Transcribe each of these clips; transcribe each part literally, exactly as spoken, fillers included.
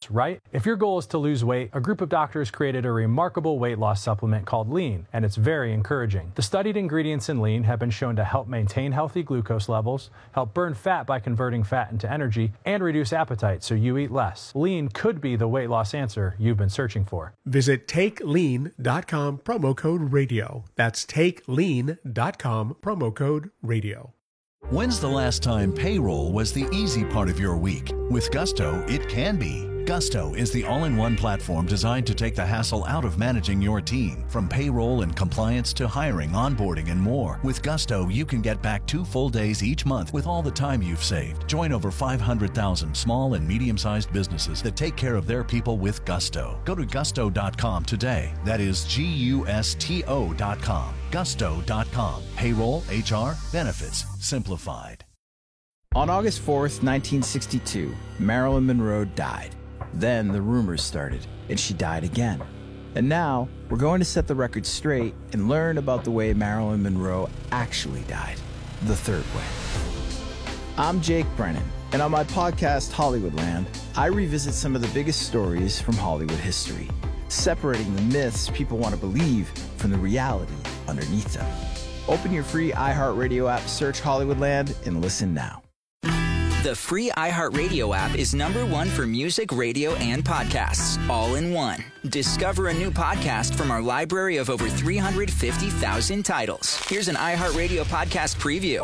goals, right? If your goal is to lose weight, a group of doctors created a remarkable weight loss supplement called Lean, and it's very encouraging. The studied ingredients in Lean have been shown to help maintain healthy glucose levels, help burn fat by converting fat into energy, and reduce appetite so you eat less. Lean could be the weight loss answer you've been searching for. Visit take lean dot com, promo code radio. That's take lean dot com, promo code radio. When's the last time payroll was the easy part of your week? With Gusto, it can be. Gusto is the all-in-one platform designed to take the hassle out of managing your team. From payroll and compliance to hiring, onboarding, and more. With Gusto, you can get back two full days each month with all the time you've saved. Join over five hundred thousand small and medium-sized businesses that take care of their people with Gusto. Go to gusto dot com today. That is G U S T O dot com. gusto dot com. Payroll, H R, benefits, simplified. On August fourth, nineteen sixty-two, Marilyn Monroe died. Then the rumors started, and she died again. And now, we're going to set the record straight and learn about the way Marilyn Monroe actually died, the third way. I'm Jake Brennan, and on my podcast, Hollywoodland, I revisit some of the biggest stories from Hollywood history, separating the myths people want to believe from the reality underneath them. Open your free iHeartRadio app, search Hollywoodland, and listen now. The free iHeartRadio app is number one for music, radio, and podcasts, all in one. Discover a new podcast from our library of over three hundred fifty thousand titles. Here's an iHeartRadio podcast preview.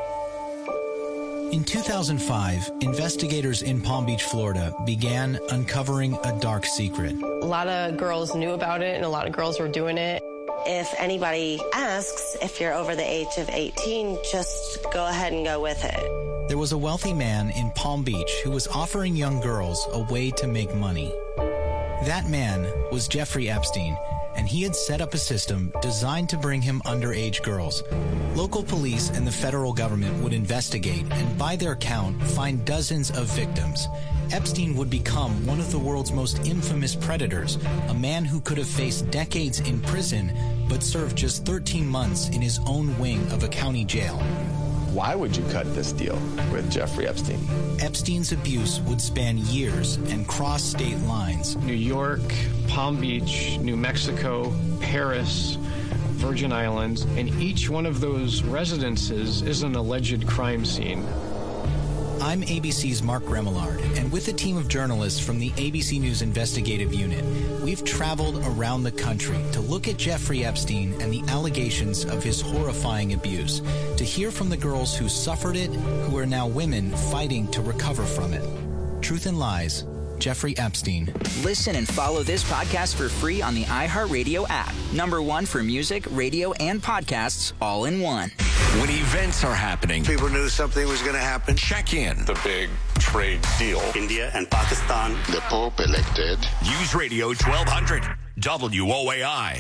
In two thousand five, investigators in Palm Beach, Florida, began uncovering a dark secret. A lot of girls knew about it, and a lot of girls were doing it. If anybody asks if you're over the age of eighteen, just go ahead and go with it. There was a wealthy man in Palm Beach who was offering young girls a way to make money. That man was Jeffrey Epstein, and he had set up a system designed to bring him underage girls. Local police and the federal government would investigate and, by their count, find dozens of victims. Epstein would become one of the world's most infamous predators, a man who could have faced decades in prison but served just thirteen months in his own wing of a county jail. Why would you cut this deal with Jeffrey Epstein? Epstein's abuse would span years and cross state lines. New York, Palm Beach, New Mexico, Paris, Virgin Islands, and each one of those residences is an alleged crime scene. I'm A B C's Mark Remillard, and with a team of journalists from the A B C News Investigative Unit, we've traveled around the country to look at Jeffrey Epstein and the allegations of his horrifying abuse, to hear from the girls who suffered it, who are now women fighting to recover from it. Truth and Lies, Jeffrey Epstein. Listen and follow this podcast for free on the iHeartRadio app. Number one for music, radio, and podcasts, all in one. When events are happening, people knew something was going to happen. Check in. The big trade deal. India and Pakistan. The Pope elected. News Radio twelve hundred, W O A I.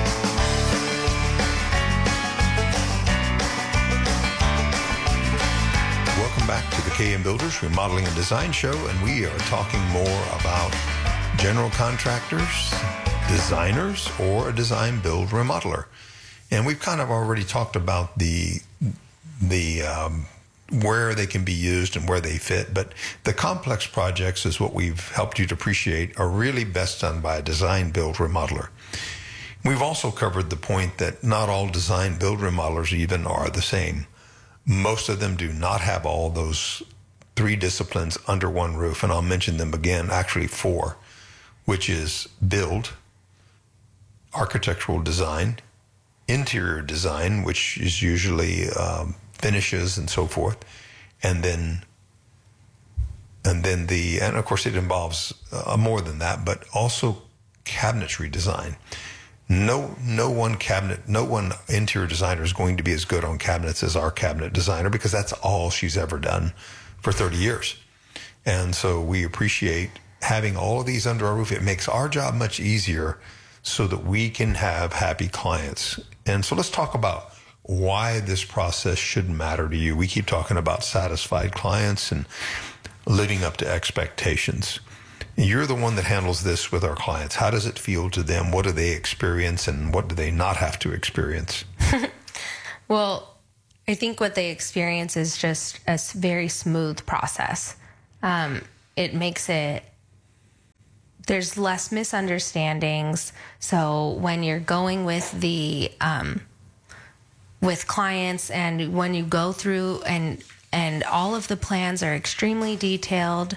Welcome back to the K M Builders Remodeling and Design Show, and we are talking more about general contractors, designers, or a design build remodeler. And we've kind of already talked about the the um, where they can be used and where they fit, but the complex projects is what we've helped you to appreciate are really best done by a design build remodeler. We've also covered the point that not all design build remodelers even are the same. Most of them do not have all those three disciplines under one roof, and I'll mention them again, actually four, which is build, architectural design, interior design, which is usually um, finishes and so forth, and then and then the and of course it involves uh, more than that, but also cabinetry design. No, no one cabinet, no one interior designer is going to be as good on cabinets as our cabinet designer, because that's all she's ever done for thirty years. And so we appreciate having all of these under our roof. It makes our job much easier so that we can have happy clients. And so let's talk about why this process should matter to you. We keep talking about satisfied clients and living up to expectations. You're the one that handles this with our clients. How does it feel to them? What do they experience, and what do they not have to experience? Well, I think what they experience is just a very smooth process. Um, it makes it there's less misunderstandings. So when you're going with the um, with clients, and when you go through and and all of the plans are extremely detailed.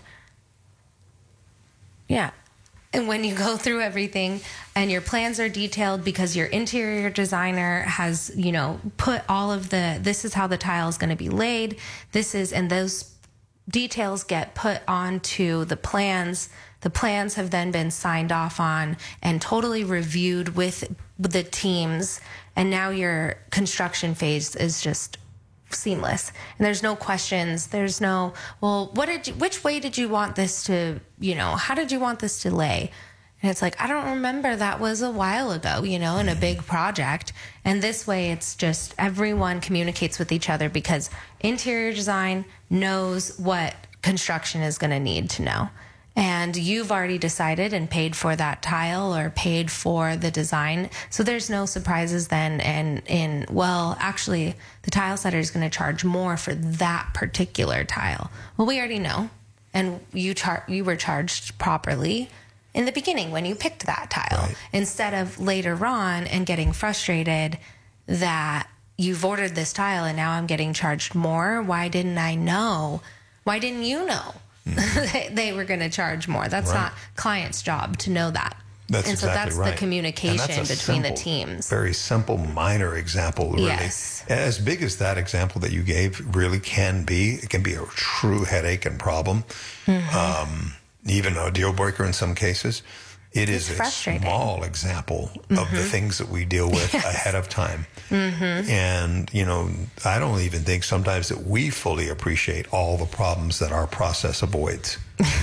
Yeah. And when you go through everything and your plans are detailed because your interior designer has, you know, put all of the, this is how the tile is going to be laid. This is, and those details get put onto the plans. The plans have then been signed off on and totally reviewed with the teams. And now your construction phase is just seamless, and there's no questions. There's no, well, what did you, which way did you want this to, you know, how did you want this to lay? And it's like, I don't remember, that was a while ago, you know, in a big project. And this way it's just everyone communicates with each other because interior design knows what construction is going to need to know. And you've already decided and paid for that tile or paid for the design. So there's no surprises then. And in, well, actually, the tile setter is going to charge more for that particular tile. Well, we already know. And you char- you were charged properly in the beginning when you picked that tile. Right. Instead of later on and getting frustrated that you've ordered this tile and now I'm getting charged more. Why didn't I know? Why didn't you know? Mm-hmm. they were going to charge more. That's right. Not client's job to know that. That's and so exactly that's right. the communication that's between simple, the teams. Very simple, minor example, really. Yes. As big as that example that you gave really can be, it can be a true headache and problem, mm-hmm. um, even a deal breaker in some cases. It it's is a small example mm-hmm. of the things that we deal with yes. ahead of time. Mm-hmm. And, you know, I don't even think sometimes that we fully appreciate all the problems that our process avoids.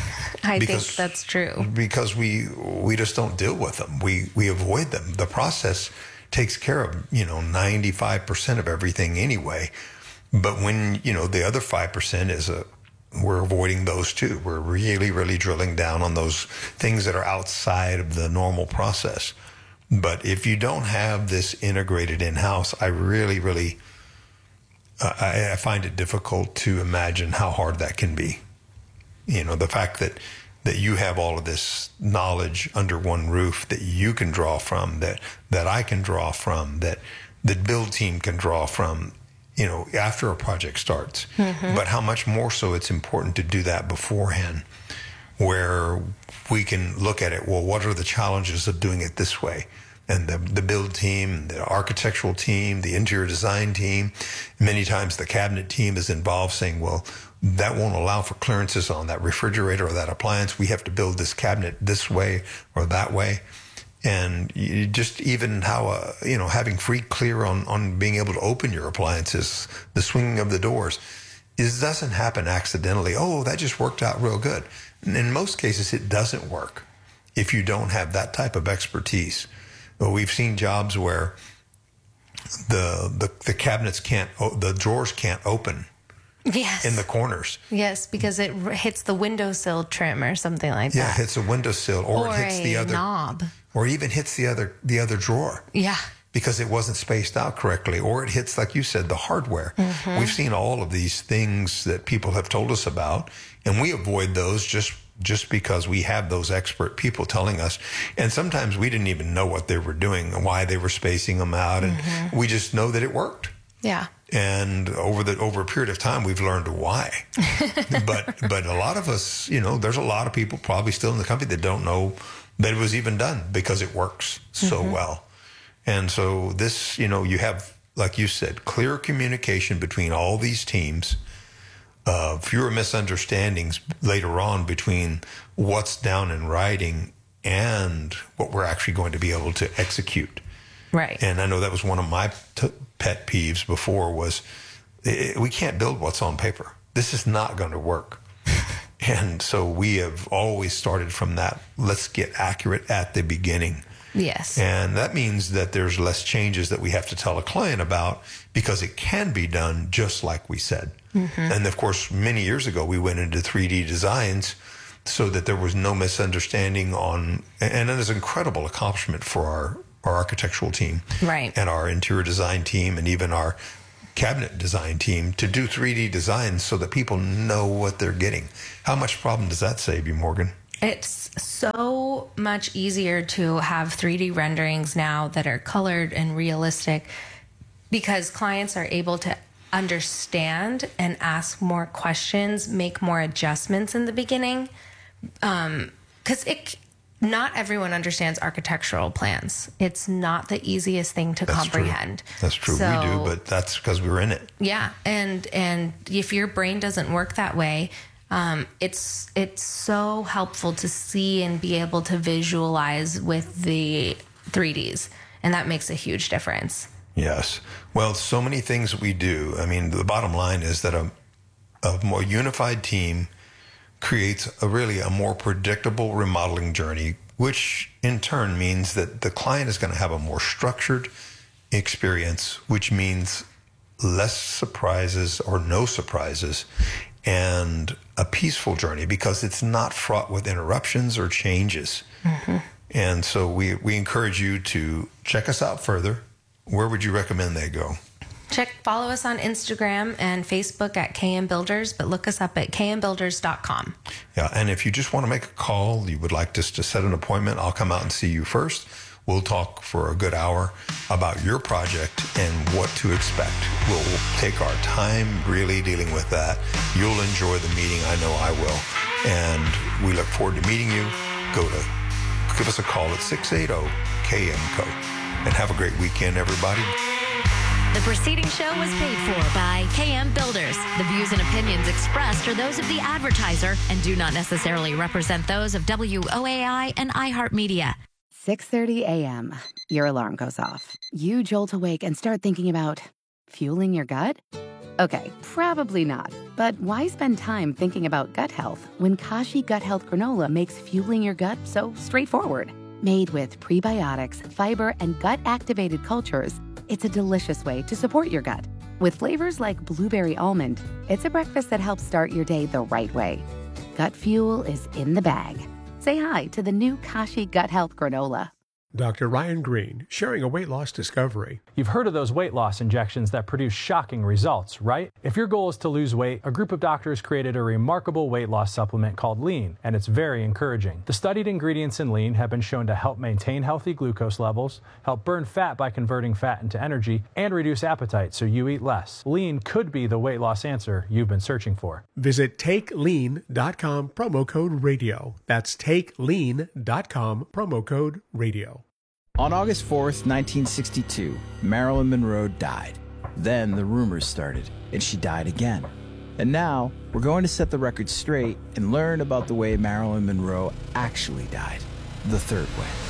I because, think that's true. Because we we just don't deal with them. We, we avoid them. The process takes care of, you know, ninety-five percent of everything anyway. But when, you know, the other five percent is a, we're avoiding those too. We're really, really drilling down on those things that are outside of the normal process. But if you don't have this integrated in-house, I really, really, uh, I, I find it difficult to imagine how hard that can be. You know, the fact that, that you have all of this knowledge under one roof that you can draw from, that, that I can draw from, that the build team can draw from, you know, after a project starts, mm-hmm. but how much more so it's important to do that beforehand, where we can look at it. Well, what are the challenges of doing it this way? And the, the build team, the architectural team, the interior design team, many times the cabinet team is involved saying, well, that won't allow for clearances on that refrigerator or that appliance. We have to build this cabinet this way or that way. And you just even how, uh, you know, having free clear on, on being able to open your appliances, the swinging of the doors, it doesn't happen accidentally. Oh, that just worked out real good. And in most cases, it doesn't work if you don't have that type of expertise. Well, we've seen jobs where the, the, the cabinets can't, the drawers can't open. Yes. In the corners. Yes, because it hits the windowsill trim or something like yeah, that. Yeah, it hits a windowsill or, or it hits a the other knob. Or even hits the other the other drawer. Yeah. Because it wasn't spaced out correctly. Or it hits, like you said, the hardware. Mm-hmm. We've seen all of these things that people have told us about, and we avoid those just just because we have those expert people telling us. And sometimes we didn't even know what they were doing and why they were spacing them out, and mm-hmm. we just know that it worked. Yeah. And over the over a period of time, we've learned why. but but a lot of us, you know, there's a lot of people probably still in the company that don't know that it was even done because it works so mm-hmm. well. And so this, you know, you have, like you said, clear communication between all these teams, uh, fewer misunderstandings later on between what's down in writing and what we're actually going to be able to execute. Right. And I know that was one of my t- pet peeves before was it, we can't build what's on paper. This is not going to work. And so we have always started from that. Let's get accurate at the beginning. Yes. And that means that there's less changes that we have to tell a client about because it can be done just like we said. Mm-hmm. And of course, many years ago, we went into three D designs so that there was no misunderstanding on, and it is an incredible accomplishment for our our architectural team, right, and our interior design team, and even our cabinet design team to do three D designs so that people know what they're getting. How much problem does that save you, Morgan? It's so much easier to have three D renderings now that are colored and realistic because clients are able to understand and ask more questions, make more adjustments in the beginning. Um, 'cause it, not everyone understands architectural plans. It's not the easiest thing to that's comprehend. True. That's true. So, we do, but that's because we're in it. Yeah. And, and if your brain doesn't work that way, um, it's, it's so helpful to see and be able to visualize with the three Ds. And that makes a huge difference. Yes. Well, so many things we do. I mean, the bottom line is that a, a more unified team creates a really a more predictable remodeling journey, which in turn means that the client is going to have a more structured experience, which means less surprises or no surprises and a peaceful journey because it's not fraught with interruptions or changes. Mm-hmm. And so we, we encourage you to check us out further. Where would you recommend they go? Check, follow us on Instagram and Facebook at K M Builders, but look us up at K M builders dot com. Yeah, and if you just want to make a call, you would like us to set an appointment, I'll come out and see you first. We'll talk for a good hour about your project and what to expect. We'll take our time really dealing with that. You'll enjoy the meeting, I know I will. And we look forward to meeting you. Go to, give us a call at six eight zero K M C O. And have a great weekend, everybody. The preceding show was paid for by K M Builders. The views and opinions expressed are those of the advertiser and do not necessarily represent those of W O A I and iHeartMedia. six thirty a.m. Your alarm goes off. You jolt awake and start thinking about fueling your gut? Okay, probably not. But why spend time thinking about gut health when Kashi Gut Health Granola makes fueling your gut so straightforward? Made with prebiotics, fiber, and gut-activated cultures, it's a delicious way to support your gut. With flavors like blueberry almond, it's a breakfast that helps start your day the right way. Gut fuel is in the bag. Say hi to the new Kashi Gut Health Granola. Doctor Ryan Green, sharing a weight loss discovery. You've heard of those weight loss injections that produce shocking results, right? If your goal is to lose weight, a group of doctors created a remarkable weight loss supplement called Lean, and it's very encouraging. The studied ingredients in Lean have been shown to help maintain healthy glucose levels, help burn fat by converting fat into energy, and reduce appetite so you eat less. Lean could be the weight loss answer you've been searching for. Visit take lean dot com, promo code radio. That's take lean dot com, promo code radio. On August fourth, nineteen sixty-two, Marilyn Monroe died. Then the rumors started, and she died again. And now, we're going to set the record straight and learn about the way Marilyn Monroe actually died, the third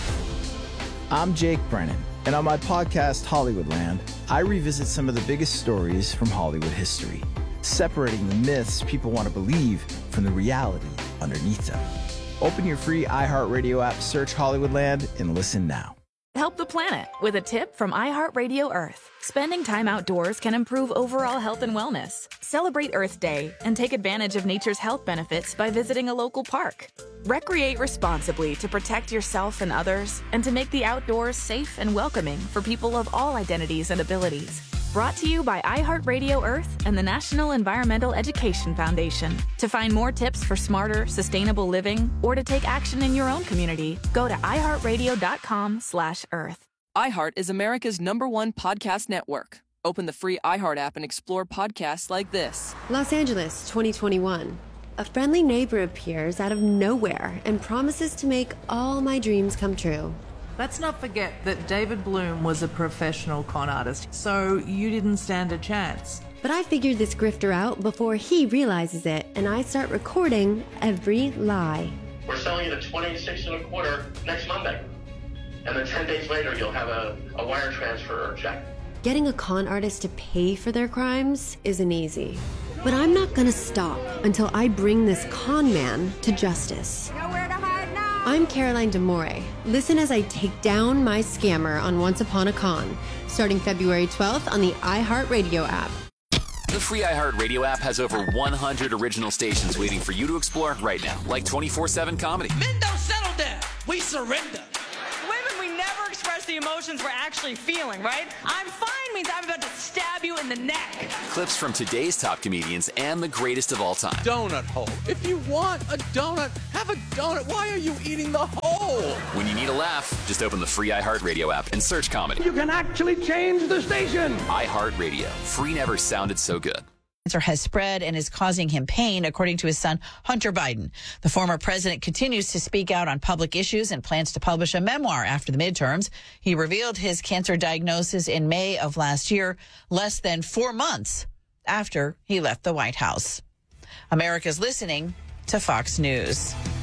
way. I'm Jake Brennan, and on my podcast, Hollywoodland, I revisit some of the biggest stories from Hollywood history, separating the myths people want to believe from the reality underneath them. Open your free iHeartRadio app, search Hollywoodland, and listen now. Help the planet with a tip from iHeartRadio Earth. Spending time outdoors can improve overall health and wellness. Celebrate Earth Day and take advantage of nature's health benefits by visiting a local park. Recreate responsibly to protect yourself and others and to make the outdoors safe and welcoming for people of all identities and abilities. Brought to you by iHeartRadio Earth and the National Environmental Education Foundation. To find more tips for smarter, sustainable living or to take action in your own community, go to iHeartRadio.com slash Earth. iHeart is America's number one podcast network. Open the free iHeart app and explore podcasts like this. Los Angeles, twenty twenty-one. A friendly neighbor appears out of nowhere and promises to make all my dreams come true. Let's not forget that David Bloom was a professional con artist, so you didn't stand a chance. But I figured this grifter out before he realizes it, and I start recording every lie. We're selling it at twenty-six and a quarter next Monday. And then ten days later, you'll have a, a wire transfer or check. Getting a con artist to pay for their crimes isn't easy. But I'm not gonna stop until I bring this con man to justice. Nowhere to hide now! I'm Caroline D'Amore. Listen as I take down my scammer on Once Upon a Con, starting February twelfth on the iHeartRadio app. The free iHeartRadio app has over one hundred original stations waiting for you to explore right now, like twenty-four seven comedy. Men don't settle down. We surrender. Women we never express the emotions we're actually feeling, right? I'm fine means I'm about to stab you in the neck. Clips from today's top comedians and the greatest of all time. Donut hole. If you want a donut, have a donut. Why are you eating the hole? When you need a laugh, just open the free iHeartRadio app and search comedy. You can actually change the station. iHeartRadio. Free never sounded so good. Cancer has spread and is causing him pain, according to his son, Hunter Biden. The former president continues to speak out on public issues and plans to publish a memoir after the midterms. He revealed his cancer diagnosis in May of last year, less than four months after he left the White House. America's listening to Fox News.